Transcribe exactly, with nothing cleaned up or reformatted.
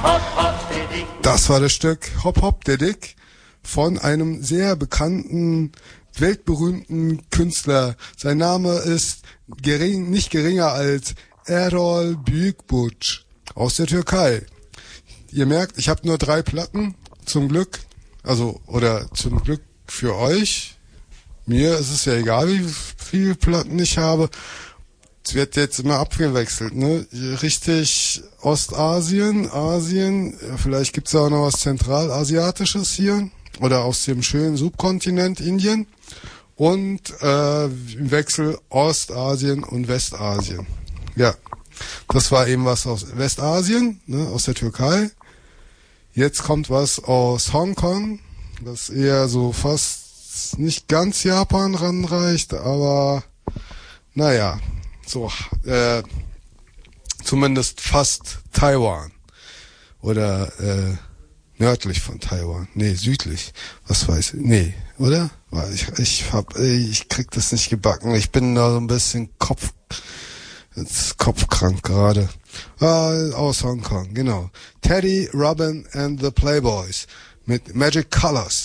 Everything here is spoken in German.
Das war das Stück Hop Hop der Dick von einem sehr bekannten, weltberühmten Künstler. Sein Name ist gering, nicht geringer als Erol Büyükburç aus der Türkei. Ihr merkt, ich habe nur drei Platten, zum Glück, also oder zum Glück für euch. Mir ist es ja egal, wie viele Platten ich habe. Es wird jetzt immer abgewechselt, ne? Richtig Ostasien, Asien, vielleicht gibt's ja auch noch was Zentralasiatisches hier oder aus dem schönen Subkontinent Indien und äh, im Wechsel Ostasien und Westasien. Ja, das war eben was aus Westasien, ne, aus der Türkei. Jetzt kommt was aus Hongkong, das eher so fast nicht ganz Japan ranreicht, aber naja, so äh, zumindest fast Taiwan oder äh, nördlich von Taiwan, nee, südlich, was weiß ich, nee, oder? Ich, ich hab, ich krieg das nicht gebacken, ich bin da so ein bisschen Kopf, kopfkrank gerade. Ah, aus Hongkong, genau. Teddy, Robin and the Playboys mit Magic Colors.